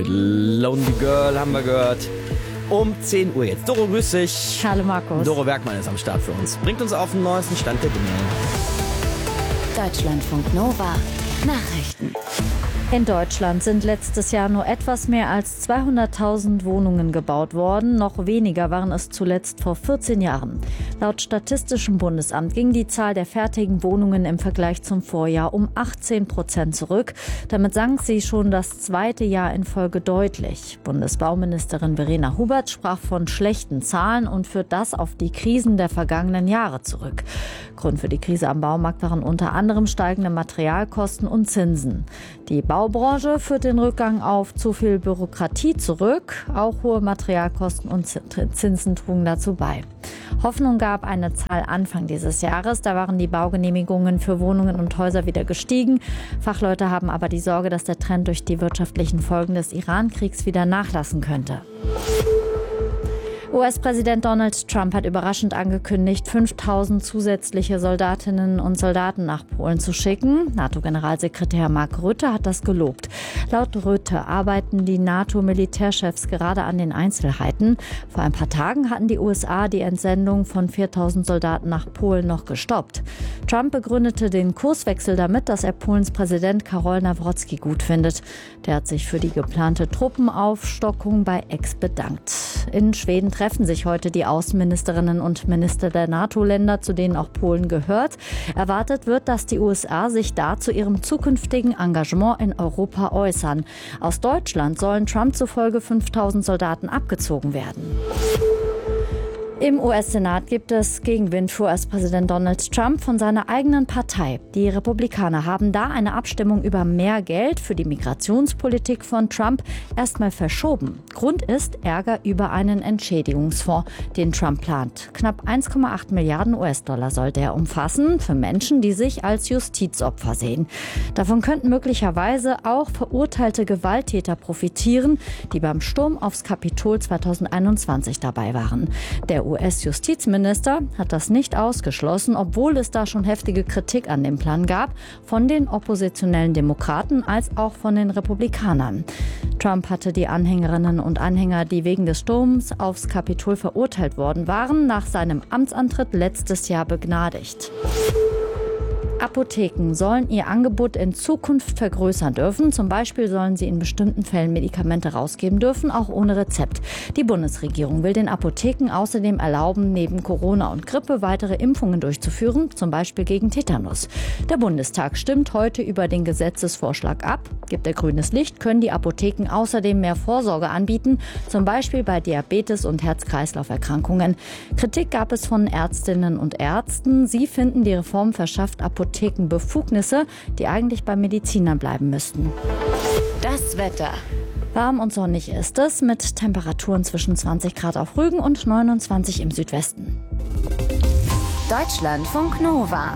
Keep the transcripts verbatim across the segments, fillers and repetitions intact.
mit Lonely Girl haben wir gehört. Um zehn Uhr jetzt. Doro, grüß dich. Hallo Markus. Doro Werkmann ist am Start für uns. Bringt uns auf den neuesten Stand der Dinge. Deutschlandfunk Nova. Nachrichten. In Deutschland sind letztes Jahr nur etwas mehr als zweihunderttausend Wohnungen gebaut worden. Noch weniger waren es zuletzt vor vierzehn Jahren. Laut Statistischem Bundesamt ging die Zahl der fertigen Wohnungen im Vergleich zum Vorjahr um achtzehn Prozent zurück. Damit sank sie schon das zweite Jahr in Folge deutlich. Bundesbauministerin Verena Hubert sprach von schlechten Zahlen und führt das auf die Krisen der vergangenen Jahre zurück. Grund für die Krise am Baumarkt waren unter anderem steigende Materialkosten und Zinsen. Die Baubranche führt den Rückgang auf zu viel Bürokratie zurück. Auch hohe Materialkosten und Zinsen trugen dazu bei. Hoffnung gab eine Zahl Anfang dieses Jahres. Da waren die Baugenehmigungen für Wohnungen und Häuser wieder gestiegen. Fachleute haben aber die Sorge, dass der Trend durch die wirtschaftlichen Folgen des Iran-Kriegs wieder nachlassen könnte. U S-Präsident Donald Trump hat überraschend angekündigt, fünftausend zusätzliche Soldatinnen und Soldaten nach Polen zu schicken. NATO-Generalsekretär Mark Rutte hat das gelobt. Laut Rutte arbeiten die NATO-Militärchefs gerade an den Einzelheiten. Vor ein paar Tagen hatten die U S A die Entsendung von viertausend Soldaten nach Polen noch gestoppt. Trump begründete den Kurswechsel damit, dass er Polens Präsident Karol Nawrocki gut findet. Der hat sich für die geplante Truppenaufstockung bei Aix bedankt. In Schweden treffen sich heute die Außenministerinnen und Minister der NATO-Länder, zu denen auch Polen gehört. Erwartet wird, dass die U S A sich da zu ihrem zukünftigen Engagement in Europa äußern. Aus Deutschland sollen Trump zufolge fünftausend Soldaten abgezogen werden. Im U S-Senat gibt es Gegenwind für U S-Präsident Donald Trump von seiner eigenen Partei. Die Republikaner haben da eine Abstimmung über mehr Geld für die Migrationspolitik von Trump erstmal verschoben. Grund ist Ärger über einen Entschädigungsfonds, den Trump plant. Knapp eins Komma acht Milliarden U S-Dollar soll der umfassen für Menschen, die sich als Justizopfer sehen. Davon könnten möglicherweise auch verurteilte Gewalttäter profitieren, die beim Sturm aufs Kapitol zweitausendeinundzwanzig dabei waren. Der U S-Justizminister hat das nicht ausgeschlossen, obwohl es da schon heftige Kritik an dem Plan gab, von den oppositionellen Demokraten als auch von den Republikanern. Trump hatte die Anhängerinnen und Anhänger, die wegen des Sturms aufs Kapitol verurteilt worden waren, nach seinem Amtsantritt letztes Jahr begnadigt. Apotheken sollen ihr Angebot in Zukunft vergrößern dürfen. Zum Beispiel sollen sie in bestimmten Fällen Medikamente rausgeben dürfen, auch ohne Rezept. Die Bundesregierung will den Apotheken außerdem erlauben, neben Corona und Grippe weitere Impfungen durchzuführen, zum Beispiel gegen Tetanus. Der Bundestag stimmt heute über den Gesetzesvorschlag ab. Gibt er grünes Licht, können die Apotheken außerdem mehr Vorsorge anbieten, zum Beispiel bei Diabetes und Herz-Kreislauf-Erkrankungen. Kritik gab es von Ärztinnen und Ärzten. Sie finden, die Reform verschafft Apotheken Befugnisse, die eigentlich bei Medizinern bleiben müssten. Das Wetter. Warm und sonnig ist es, mit Temperaturen zwischen zwanzig Grad auf Rügen und neunundzwanzig im Südwesten. Deutschlandfunk Nova.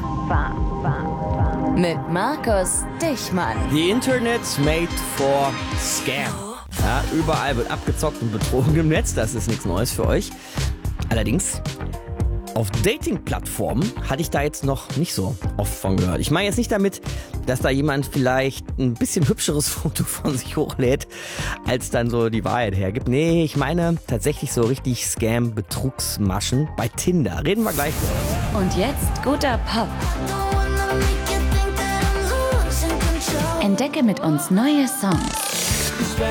Mit Markus Dichmann. The Internet's made for scam. Ja, überall wird abgezockt und betrogen im Netz. Das ist nichts Neues für euch. Allerdings, auf Dating-Plattformen hatte ich da jetzt noch nicht so oft von gehört. Ich meine jetzt nicht damit, dass da jemand vielleicht ein bisschen hübscheres Foto von sich hochlädt, als dann so die Wahrheit hergibt. Nee, ich meine tatsächlich so richtig Scam-Betrugsmaschen bei Tinder. Reden wir gleich drüber. Und jetzt guter Pop. Entdecke mit uns neue Songs.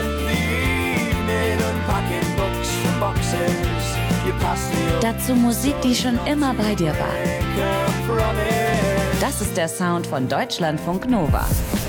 Dazu Musik, die schon immer bei dir war. Das ist der Sound von Deutschlandfunk Nova.